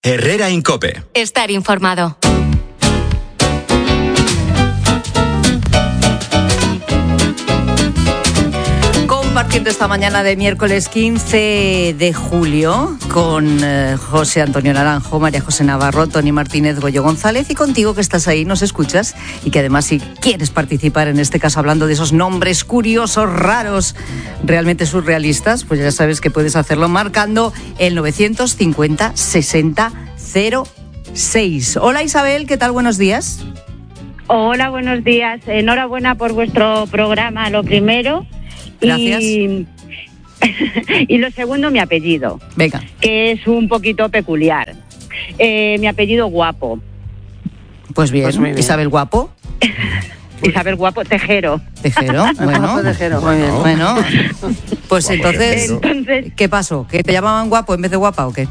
Herrera en COPE. Estar informado. Compartiendo esta mañana de miércoles 15 de julio con José Antonio Naranjo, María José Navarro, Tony Martínez, Goyo González y contigo que estás ahí, nos escuchas y que además si quieres participar en este caso hablando de esos nombres curiosos, raros, realmente surrealistas, pues ya sabes que puedes hacerlo marcando el 950 60 06. Hola Isabel, ¿qué tal? Buenos días. Hola, buenos días. Enhorabuena por vuestro programa, lo primero. Gracias. Y lo segundo, mi apellido. Venga. Que es un poquito peculiar. Mi apellido Guapo. Pues bien, Isabel Guapo. Isabel Guapo Tejero. Tejero, bueno. Tejero, muy bien. Bueno, pues entonces, Entonces, ¿qué pasó? ¿Que te llamaban Guapo en vez de Guapa o qué?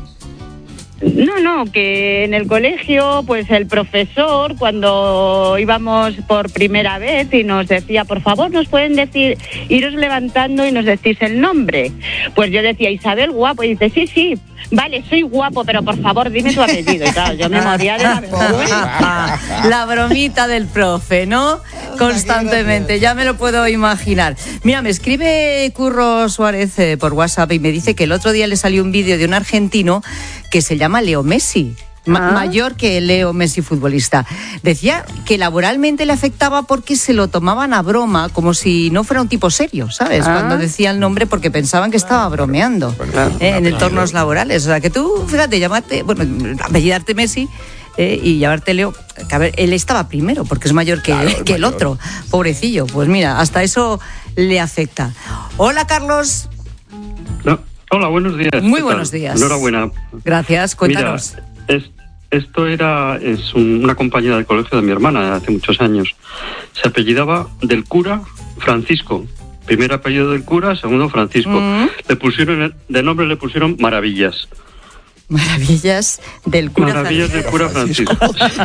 No, que en el colegio, pues el profesor, cuando íbamos por primera vez y nos decía, por favor, nos pueden decir, iros levantando y nos decís el nombre. Pues yo decía, Isabel Guapo, y dice, sí, vale, soy guapo, pero por favor, dime tu apellido. Y claro, yo me moría de la vergüenza. La bromita del profe, ¿no? Constantemente, ya me lo puedo imaginar. Mira, me escribe Curro Suárez por WhatsApp y me dice que el otro día le salió un vídeo de un argentino que se llama Leo Messi. Mayor que Leo Messi futbolista. Decía que laboralmente le afectaba porque se lo tomaban a broma, como si no fuera un tipo serio, ¿sabes? Cuando decía el nombre porque pensaban que estaba bromeando en entornos laborales. O sea, que tú, fíjate, apellidarte Messi y llamarte Leo, que a ver, él estaba primero porque es mayor que el otro. Pobrecillo, pues mira, hasta eso le afecta. Hola, Carlos. Hola, buenos días. Muy buenos días. Enhorabuena. Gracias, cuéntanos. Mira, esto es una compañera del colegio de mi hermana de hace muchos años. Se apellidaba del cura Francisco. Primer apellido del cura, segundo Francisco. Le pusieron Maravillas. Maravillas del cura Maravillas del cura Francisco.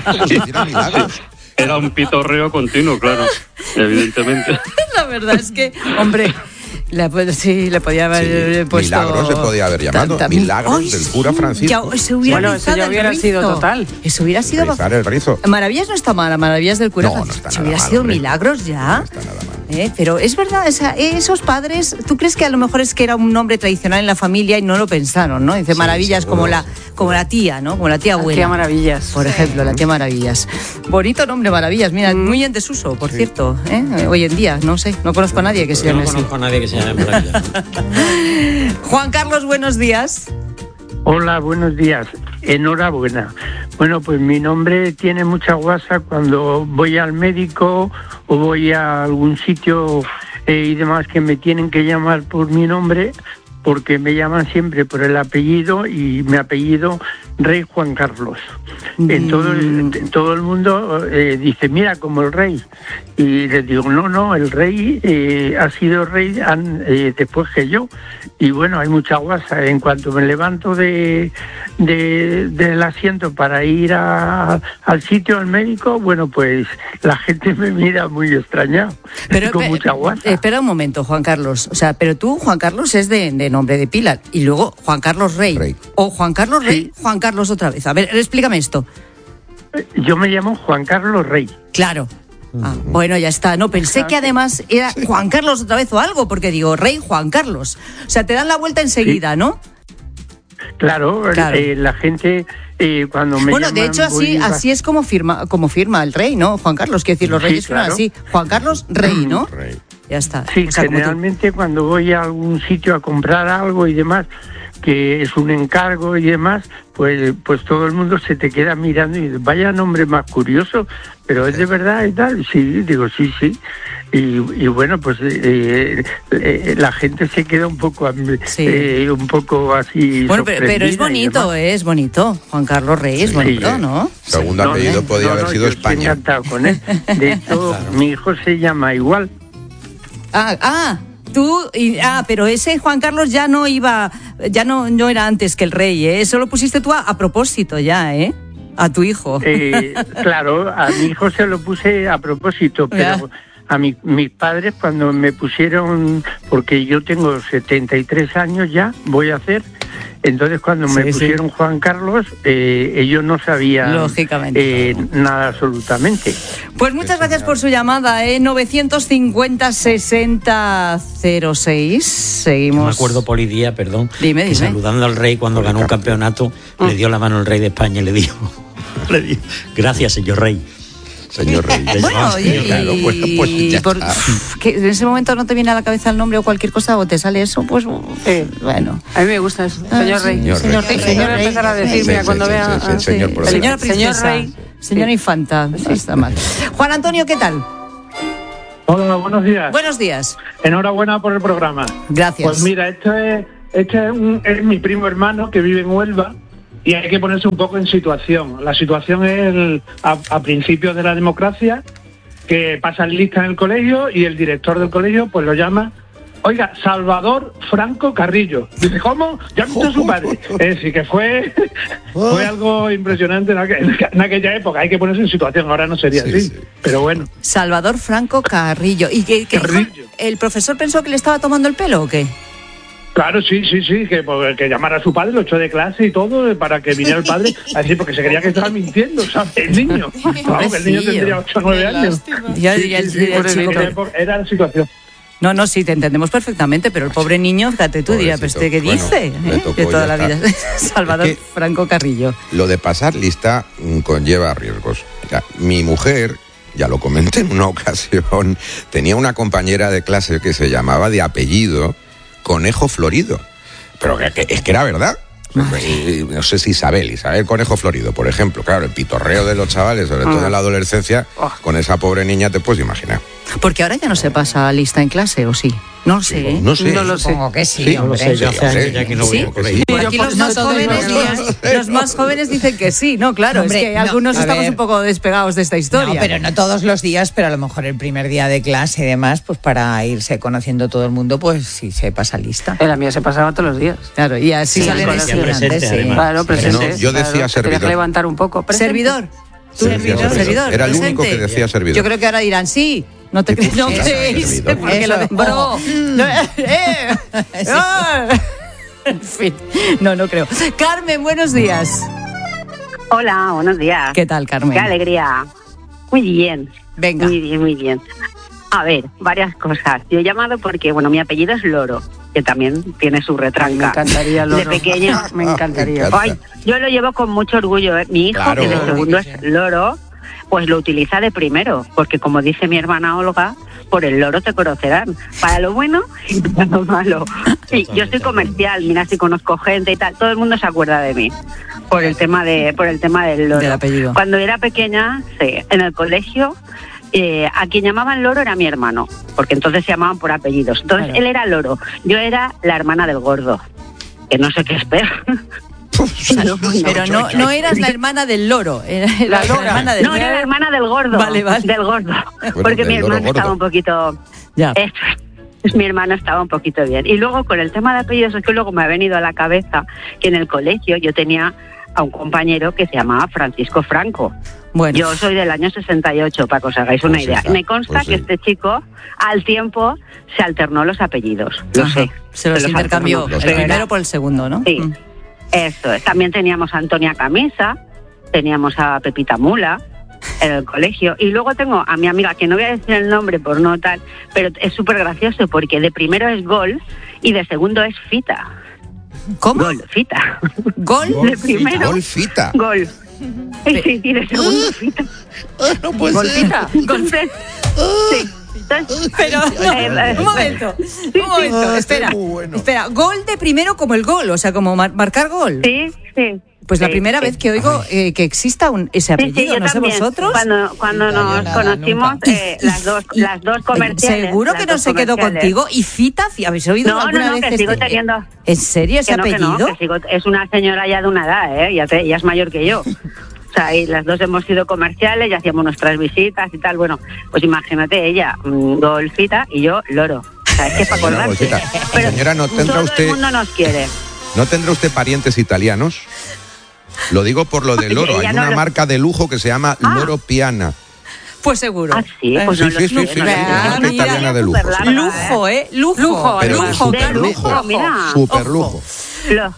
Era un pitorreo continuo, claro, evidentemente. La verdad es que, hombre, le podía haber puesto... Milagros se podía haber llamado. Milagros del cura Francisco. Eso ya hubiera sido total. Eso hubiera sido... Rizar el rizo. Maravillas no está mal, Maravillas del cura Francisco. No está nada hubiera mal, sido hombre. Milagros ya. No está nada mal. Pero es verdad, esos padres, ¿tú crees que a lo mejor es que era un nombre tradicional en la familia y no lo pensaron, ¿no? Dice Maravillas como la tía, ¿no? Como la tía abuela. La tía Maravillas. Por ejemplo, la tía Maravillas. Bonito nombre, Maravillas. Mira, muy en desuso, por cierto. Hoy en día, no sé, no conozco a nadie que se llame así. No conozco a nadie que se llame Maravillas. Juan Carlos, buenos días. Hola, buenos días. Enhorabuena. Bueno, pues mi nombre tiene mucha guasa cuando voy al médico o voy a algún sitio y demás que me tienen que llamar por mi nombre, porque me llaman siempre por el apellido y mi apellido Rey Juan Carlos. En todo el mundo dice, mira, como el rey. Y les digo, no, el rey ha sido rey después que yo. Y bueno, hay mucha guasa. En cuanto me levanto del asiento para ir al sitio, al médico, bueno, pues la gente me mira muy extrañado. Pero, con mucha guasa. Espera un momento, Juan Carlos. O sea, pero tú, Juan Carlos, es de nombre de pila. Y luego Juan Carlos Rey. O Juan Carlos Rey, sí. Juan Carlos otra vez. A ver, explícame esto. Yo me llamo Juan Carlos Rey. Claro. Bueno, ya está. No, pensé que además era Juan Carlos otra vez o algo, porque digo, Rey Juan Carlos. O sea, te dan la vuelta enseguida, sí. ¿No? Claro. La gente cuando me bueno, llaman, de hecho así es como firma el rey, ¿no? Juan Carlos, quiero decir, los reyes firman así. Juan Carlos Rey, ¿no? Rey. Ya está. Sí, o sea, generalmente cuando voy a algún sitio a comprar algo y demás, que es un encargo y demás, pues todo el mundo se te queda mirando y dice, vaya nombre más curioso, pero es de verdad y tal. Sí, digo, sí. Y bueno, pues la gente se queda un poco así. Bueno, pero es bonito, Juan Carlos Rey, es bonito, ¿no? Segundo apellido podría haber sido España. Estoy encantado con él. De hecho, claro. Mi hijo se llama igual. Pero ese Juan Carlos ya no era antes que el rey, ¿eh? Eso lo pusiste tú a propósito ya, ¿eh? A tu hijo. Claro, a mi hijo se lo puse a propósito, pero a mis padres cuando me pusieron, porque yo tengo 73 años ya, voy a hacer, Entonces, cuando me pusieron Juan Carlos, ellos no sabían lógicamente nada absolutamente. Pues muchas gracias por su llamada, 950-60-06. Seguimos. Yo me acuerdo, Polidía, perdón, dime. Que saludando al rey cuando ganó un campeonato, le dio la mano al rey de España y le dijo, gracias, señor rey. Señor rey. Bueno, pues ya que en ese momento no te viene a la cabeza el nombre o cualquier cosa o te sale eso, pues bueno. A mí me gusta eso. Señor rey. Señor rey. Voy a empezar a decir, mira, cuando vea... Señor Señora princesa. Señor rey. Señora infanta. No está mal. Juan Antonio, ¿qué tal? Hola, buenos días. Buenos días. Enhorabuena por el programa. Gracias. Pues mira, es mi primo hermano que vive en Huelva y hay que ponerse un poco en situación. La situación es a principios de la democracia, que pasan lista en el colegio y el director del colegio pues lo llama, oiga, Salvador Franco Carrillo. Dice, ¿cómo? Ya visto a su padre. Sí que fue algo impresionante en aquella época. Hay que ponerse en situación, ahora no sería así. Sí. Pero bueno. Salvador Franco Carrillo. ¿Y qué Carrillo. ¿El profesor pensó que le estaba tomando el pelo o qué? Claro, sí, que llamara a su padre, lo echó de clase y todo, para que viniera el padre, así, porque se creía que estaba mintiendo, ¿sabes? El niño. Vamos, el niño tendría 8 o 9 años. Era la situación. No, sí, te entendemos perfectamente, pero el pobre niño, fíjate tú, diría, ¿pero ¿qué dice? De toda la vida. Salvador Franco Carrillo. Lo de pasar lista conlleva riesgos. Mi mujer, ya lo comenté en una ocasión, tenía una compañera de clase que se llamaba de apellido Conejo Florido, pero es que era verdad. No sé si Isabel Conejo Florido, por ejemplo. Claro, el pitorreo de los chavales, sobre todo en la adolescencia, con esa pobre niña te puedes imaginar. Porque ahora ya no se pasa lista en clase, ¿o sí? No lo sé. No sé. No lo sé. Supongo que sí, hombre. No lo sé, yo hace años ya que no voy a colegio. Aquí los más jóvenes dicen que sí, no, claro, hombre, es que algunos estamos un poco despegados de esta historia. No, pero no todos los días, pero a lo mejor el primer día de clase y demás, pues para irse conociendo todo el mundo, pues sí se pasa lista. La mía se pasaba todos los días. Claro, y así salen estudiantes. Claro, presente. No, yo decía servidor. Tenías que levantar un poco. ¿Servidor? Servidor. Era el único que decía servidor. Yo creo que ahora dirán sí. No te creéis. Porque lo de bro. En fin, no creo. Carmen, buenos días. Hola, buenos días. ¿Qué tal, Carmen? Qué alegría. Muy bien. Venga. Muy bien. A ver, varias cosas. Yo he llamado porque, mi apellido es Loro, que también tiene su retranca. Me encantaría, Loro. De pequeña. Me encantaría. Ay, yo lo llevo con mucho orgullo. Mi hijo, claro, que de segundo es Loro, pues lo utiliza de primero, porque como dice mi hermana Olga, por el loro te conocerán, para lo bueno y para lo malo. Sí, yo soy comercial, mira, si conozco gente y tal, todo el mundo se acuerda de mí por el tema del loro. Del apellido. Cuando era pequeña, sí, en el colegio, a quien llamaban Loro era mi hermano, porque entonces se llamaban por apellidos. Entonces claro, él era Loro, yo era la hermana del gordo, que no sé qué es peor. Pero no eras la hermana del loro, era la hermana del... No, era la hermana del gordo. Vale. Del gordo. Bueno, porque mi hermano estaba un poquito... Ya. Mi hermano estaba un poquito bien. Y luego con el tema de apellidos, es que luego me ha venido a la cabeza que en el colegio yo tenía a un compañero que se llamaba Francisco Franco. Bueno. Yo soy del año 68, para que os hagáis una idea. Me consta que este chico, al tiempo, se alternó los apellidos. Lo sé. Se los intercambió, el primero por el segundo, ¿no? Sí. Eso es. También teníamos a Antonia Camisa, teníamos a Pepita Mula en el colegio. Y luego tengo a mi amiga, que no voy a decir el nombre por no tal, pero es súper gracioso porque de primero es Gol y de segundo es Fita. ¿Cómo? Gol, Fita. ¿Gol? De primero. Gol, Fita. Gol. Sí, y de segundo Fita. No puede Gol, ser. Fita. Entonces, sí. Pero un momento, espera, gol de primero como el gol, o sea, como marcar gol. Sí. Pues la primera vez que oigo que exista ese apellido, no sé también. vosotros. Cuando nos conocimos, las dos comerciales. Seguro que no se quedó contigo. ¿Y Fita? ¿Habéis oído alguna vez? Que sigo teniendo. ¿En serio ese apellido? Es una señora ya de una edad, ya es mayor que yo. O sea, y las dos hemos sido comerciales y hacíamos nuestras visitas y tal. Bueno, pues imagínate, ella, Golfita, y yo, Loro. O sea, es que para acordarse. Pero señora, ¿no tendrá todo usted... el mundo nos quiere. ¿No tendrá usted parientes italianos? Lo digo por lo de Loro. Hay una marca de lujo que se llama Loro Piana. Pues seguro. Ah, sí, pues sí, marca italiana de lujo. Lujo, Lujo. Pero lujo, mira. Super lujo.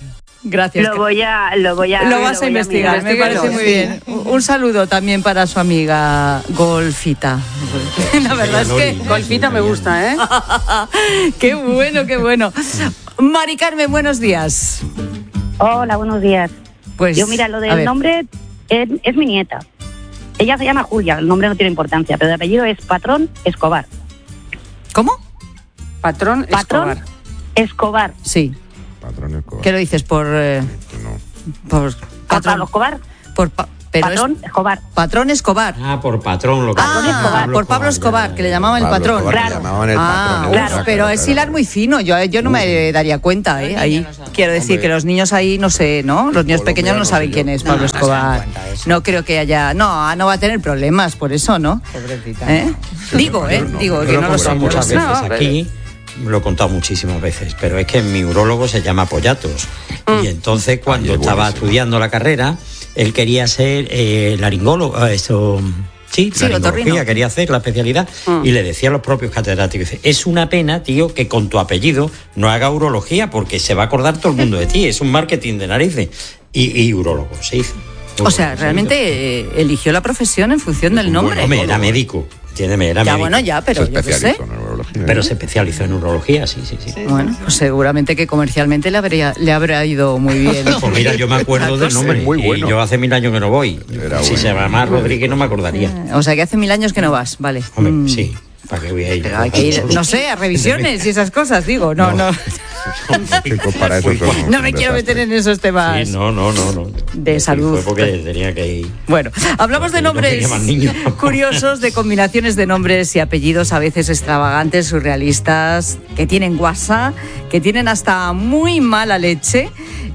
Gracias. Lo vas a investigar, me parece muy bien. Un saludo también para su amiga Golfita. La verdad es que Golfita me gusta, ¿eh? qué bueno, qué bueno. Mari Carmen, buenos días. Hola, buenos días. Pues yo, mira, lo a del ver. nombre es mi nieta. Ella se llama Julia, el nombre no tiene importancia, pero el apellido es Patrón Escobar. ¿Cómo? Patrón Escobar. Sí. Patrón Escobar. ¿Qué lo dices? Por Pablo Escobar. Pero Patrón Escobar. Patrón Escobar. Por patrón. Lo que Por Pablo Escobar, que le llamaban el patrón. Escobar, le llamaban el patrón, Claro, pero es hilar muy fino. Yo no me daría cuenta, ahí. Quiero decir que los niños ahí, no sé, ¿no? Los niños pequeños no saben quién es Pablo Escobar. No creo que haya... No va a tener problemas por eso, ¿no? Pobrecita. Digo que no lo sé. muchas veces aquí. Lo he contado muchísimas veces, pero es que mi urólogo se llama Pollatos. Y entonces cuando estaba estudiando la carrera, él quería ser laringólogo, laringología, quería hacer la especialidad, y le decía a los propios catedráticos, dice, es una pena, tío, que con tu apellido no haga urología, porque se va a acordar todo el mundo de ti, es un marketing de narices. Y urólogo se hizo. O sea, realmente eligió la profesión en función del nombre. Hombre, era médico. Era médico. Bueno, pero yo qué sé. Pero se especializó en urología, sí. Bueno, pues seguramente que comercialmente le habrá ido muy bien. Pues mira, yo me acuerdo del nombre. Muy bueno. Y yo hace 1000 años que no voy. Si se llama Rodríguez no me acordaría. O sea, que hace 1000 años que no vas, vale. Hombre, sí. ¿Para qué voy a ir? Pero hay que ir, no sé, a revisiones y esas cosas, digo. No. Para eso No me quiero meter en esos temas. Sí, no. De salud. Fue porque tenía que ir. Bueno, hablamos de nombres curiosos, de combinaciones de nombres y apellidos a veces extravagantes, surrealistas, que tienen guasa, que tienen hasta muy mala leche.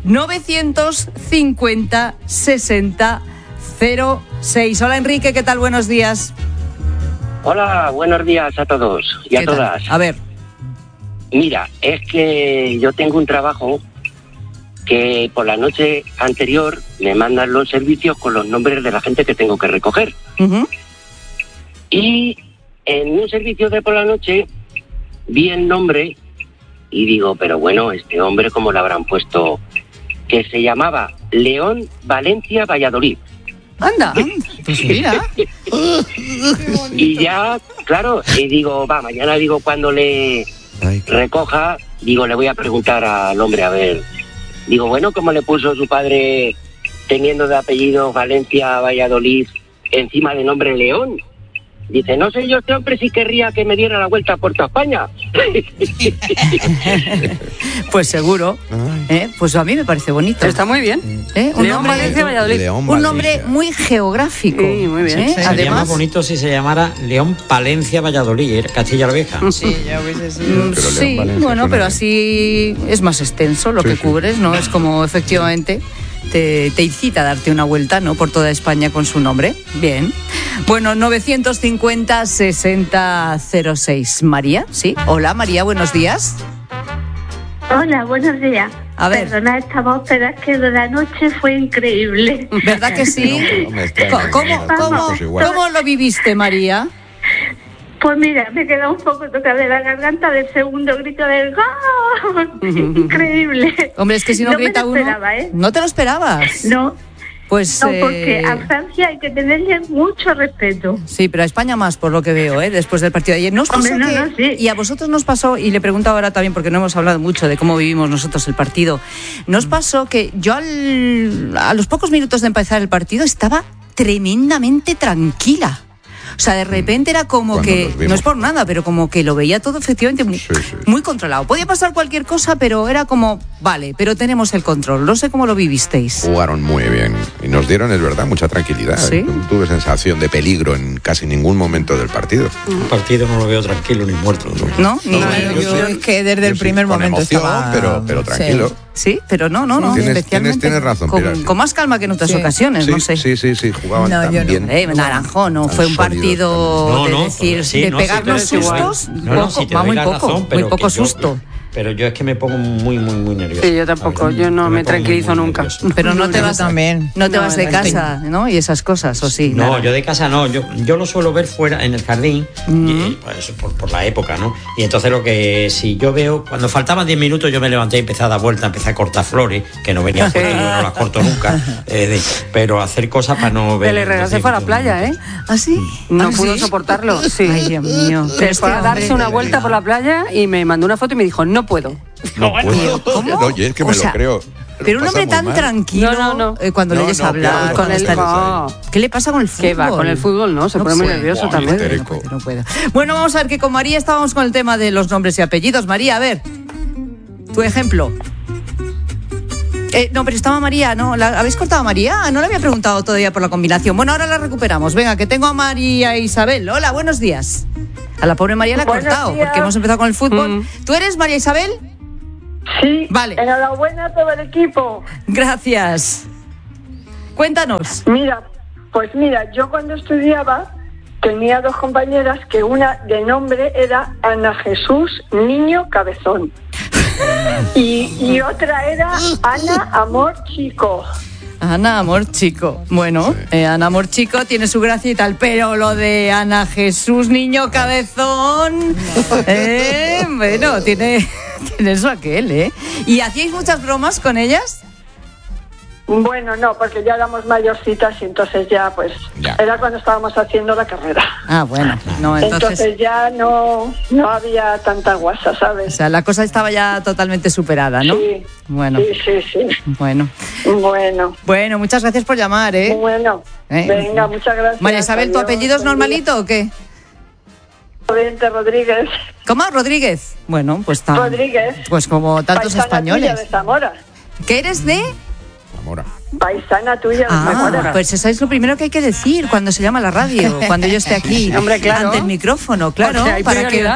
950 60 06. Hola, Enrique, ¿qué tal? Buenos días. Hola, buenos días a todos y a todas. A ver. Mira, es que yo tengo un trabajo que por la noche anterior me mandan los servicios con los nombres de la gente que tengo que recoger. Y en un servicio de por la noche vi el nombre y digo, pero bueno, este hombre, ¿cómo le habrán puesto? Que se llamaba León Valencia Valladolid. Anda, pues mira. Y ya, claro, y digo, mañana digo cuando le recoja, digo, le voy a preguntar al hombre, a ver. Digo, bueno, ¿cómo le puso su padre teniendo de apellido Valencia Valladolid encima del nombre León? Dice, no sé yo, este hombre sí querría que me diera la vuelta a Puerto España. Pues seguro. Pues a mí me parece bonito. Está muy bien. Un León Valencia Valladolid. Un nombre muy geográfico. Sí, muy bien. Sería más bonito si se llamara León Palencia Valladolid, Castilla la Vieja. Sí, ya hubiese sido. Sí, bueno, pero así es más extenso lo que cubres, ¿no? Es como efectivamente te incita a darte una vuelta, ¿no? Por toda España con su nombre. Bien. Bueno, 950 60 06. María, sí. Hola, María, buenos días. Hola, buenos días. A ver. Perdona esta voz, pero es que de la noche fue increíble. ¿Verdad que sí? ¿Cómo lo viviste, María? Pues mira, me quedó un poco tocada de la garganta del segundo grito del ¡gol! Increíble. Hombre, es que si no grita uno... ¿No te lo esperabas? No. Pues, no, porque a Francia hay que tenerle mucho respeto. Sí, pero a España más, por lo que veo, después del partido de ayer. ¿Nos pasó sí. Y a vosotros nos pasó, y le pregunto ahora también, porque no hemos hablado mucho de cómo vivimos nosotros el partido, nos pasó que yo a los pocos minutos de empezar el partido estaba tremendamente tranquila. O sea, de repente era como que, no es por nada, pero como que lo veía todo efectivamente muy controlado. Podía pasar cualquier cosa, pero era como, vale, pero tenemos el control. No sé cómo lo vivisteis. Jugaron muy bien y nos dieron, es verdad, mucha tranquilidad. ¿Sí? Tuve sensación de peligro en casi ningún momento del partido. Un partido no lo veo tranquilo ni muerto. ¿No? Yo es que desde el primer momento emoción, estaba... pero tranquilo. Sí, pero no. Tienes razón, Pilar. Con más calma que en otras ocasiones, no sé. Sí, jugaban tan bien. Naranjo, no fue un partido de decir, de pegarnos sustos, muy poco susto. pero yo es que me pongo muy nervioso. Sí, yo tampoco, yo no me tranquilizo nunca. Pero no te vas también. No te vas de casa, ¿no? Y esas cosas, ¿o sí? No, yo de casa no, yo lo suelo ver fuera, en el jardín, y, pues, por la época, ¿no? Y entonces si yo veo, cuando faltaban 10 minutos yo me levanté y empecé a dar vueltas, empecé a cortar flores, que no venían porque yo no las corto nunca, pero hacer cosas para no ver... Le regalé para la playa, ¿eh? ¿Ah, sí? No pudo soportarlo, sí. Ay, Dios mío. Pero fue a darse una vuelta por la playa y me mandó una foto y me dijo, no puedo. No puedo. ¿Cómo? Oye, es que me lo creo. Pero un hombre tan tranquilo, cuando le oyes hablar, con él, ¿qué le pasa con el fútbol? ¿Qué va? Con el fútbol no, se pone muy nervioso también. No puedo. Bueno, vamos a ver que con María estábamos con el tema de los nombres y apellidos. María, a ver, tu ejemplo. No, pero estaba María, ¿no? ¿Habéis cortado a María? No le había preguntado todavía por la combinación. Bueno, ahora la recuperamos. Venga, que tengo a María Isabel. Hola, buenos días. A la pobre María la he cortado, porque hemos empezado con el fútbol. ¿Tú eres María Isabel? Sí. Vale. Enhorabuena a todo el equipo. Gracias. Cuéntanos. Mira, yo cuando estudiaba tenía 2 compañeras que una de nombre era Ana Jesús Niño Cabezón. Y otra era Ana Amor Chico. Ana Amor Chico. Bueno, Ana Amor Chico tiene su gracia y tal, pero lo de Ana Jesús Niño Cabezón, bueno, tiene eso aquel, ¿eh? ¿Y hacíais muchas bromas con ellas? Bueno, no, porque ya éramos mayorcitas y entonces ya, era cuando estábamos haciendo la carrera. Ah, bueno, no, entonces ya no había tanta guasa, ¿sabes? O sea, la cosa estaba ya totalmente superada, ¿no? Sí. Bueno. Sí. Bueno, muchas gracias por llamar, ¿eh? Bueno, venga, muchas gracias. María Isabel, ¿tu apellido es normalito o qué? Rodríguez. ¿Cómo? ¿Rodríguez? Bueno, pues Rodríguez. Pues como tantos paisana españoles. Tuya de Zamora. ¿Qué eres de? Zamora. Paisana tuya de Zamora. Pues eso es lo primero que hay que decir cuando se llama la radio, cuando yo esté aquí, hombre, claro, ante el micrófono, claro, para que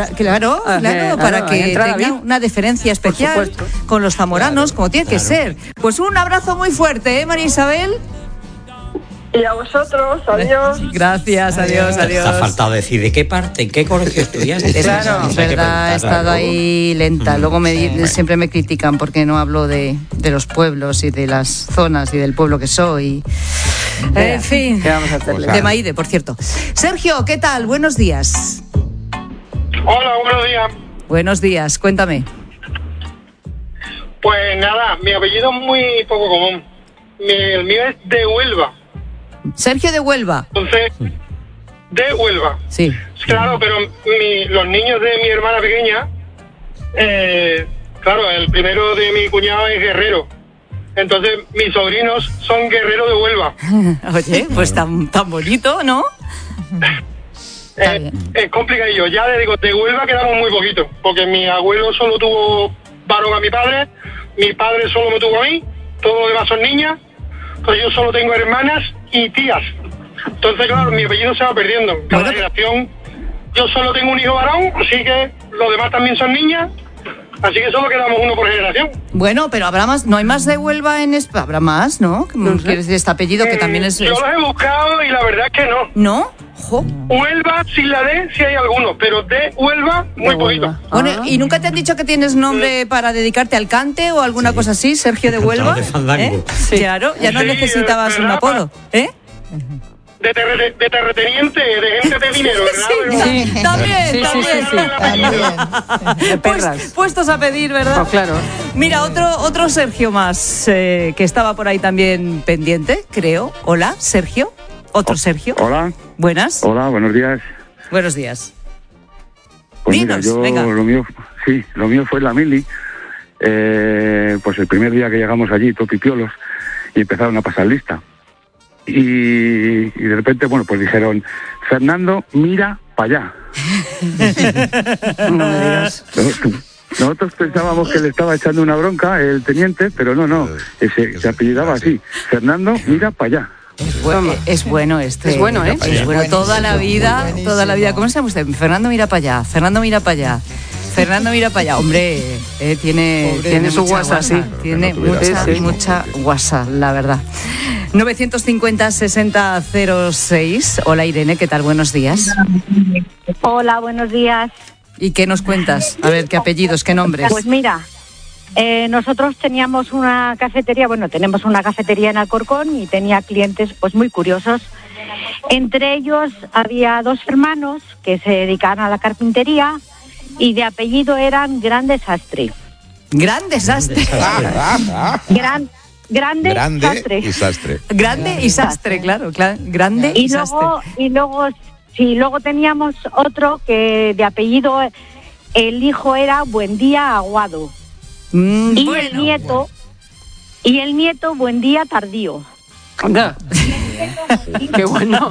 tenga una deferencia especial con los zamoranos, como tiene que ser. Pues un abrazo muy fuerte, María Isabel. Y a vosotros, adiós. Gracias, adiós. Te ha faltado decir de qué parte, en qué colegio estudiaste. Claro, es verdad, he estado ahí lenta. Luego siempre me critican porque no hablo de los pueblos y de las zonas y del pueblo que soy. En fin, de Maide, por cierto. Sergio, ¿qué tal? Buenos días. Hola, buenos días. Buenos días, cuéntame. Pues nada, mi apellido es muy poco común. El mío es de Huelva. Sergio de Huelva. Entonces, de Huelva. Sí. Claro, pero los niños de mi hermana pequeña, claro, el primero de mi cuñado es guerrero. Entonces, mis sobrinos son guerreros de Huelva. Oye, pues tan bonito, ¿no? Es complicadillo. Ya le digo, de Huelva quedamos muy poquito, porque mi abuelo solo tuvo varón a mi padre solo me tuvo a mí, todos los demás son niñas. Entonces yo solo tengo hermanas y tías. Entonces, claro, mi apellido se va perdiendo. Cada generación, yo solo tengo un hijo varón, así que los demás también son niñas. Así que solo quedamos uno por generación. Bueno, pero habrá más, no hay más de Huelva en España. Habrá más, ¿no? ¿Quieres decir este apellido que también es? Yo los he buscado y la verdad es que no. ¿No? Jo. Huelva, sin la D, sí hay algunos, pero de Huelva, muy poquito. Bueno, ¿y nunca te han dicho que tienes nombre para dedicarte al cante o alguna cosa así, Sergio de Huelva? De Claro, ya no necesitabas un apodo, ¿eh? De terrateniente, de gente de dinero, ¿verdad? Sí, también. Puestos a pedir, ¿verdad? Oh, claro. Mira, otro Sergio más que estaba por ahí también pendiente, creo. Hola, Sergio. Otro Sergio. Hola. Buenas. Hola, buenos días. Buenos días. Pues dinos, mira, venga. Lo mío fue la mili. Pues el primer día que llegamos allí, topipiolos, y empezaron a pasar lista. Y de repente, bueno, pues dijeron, Fernando, mira para allá. No me digas. Nosotros pensábamos que le estaba echando una bronca el teniente, pero no, se apellidaba así, Fernando, mira para allá. Es bueno este. Es bueno, ¿eh? Es bueno, toda la vida. ¿Cómo se llama usted? Fernando, mira para allá. Fernando, mira para allá. Hombre, tiene su guasa, sí. Tiene mucha guasa, la verdad. 950-6006. Hola, Irene, ¿qué tal? Buenos días. Hola, buenos días. ¿Y qué nos cuentas? A ver, ¿qué apellidos, qué nombres? Pues mira, nosotros teníamos una cafetería, tenemos una cafetería en Alcorcón y tenía clientes pues muy curiosos. Entre ellos había 2 hermanos que se dedicaban a la carpintería y de apellido eran Gran Desastre. Gran Desastre. Grande y Sastre. Grande y Sastre, claro. Grande y Sastre. Luego teníamos otro que de apellido, el hijo era Buendía Aguado. Y el nieto Buendía Tardío. Anda. Qué bueno.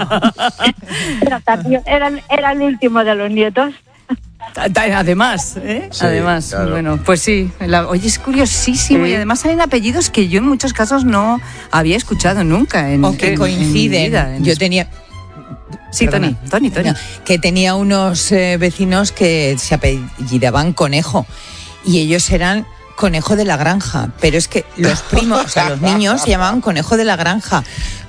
Era el último de los nietos. Además, Sí, además, claro. bueno, pues sí. Oye, es curiosísimo y además hay apellidos que yo en muchos casos no había escuchado nunca. O que coinciden. Yo tenía... Sí, Perdona. Tony. No, que tenía unos vecinos que se apellidaban Conejo y ellos eran Conejo de la Granja, pero es que los primos, o sea, los niños se llamaban Conejo de la Granja.